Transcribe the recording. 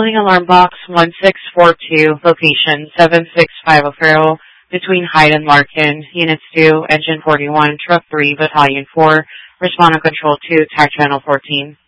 Calling alarm box 1642, location 765 O'Farrell, between Hyde and Larkin, Units 2, Engine 41, Truck 3, Battalion 4, Respond on Control 2, TAC Channel 14.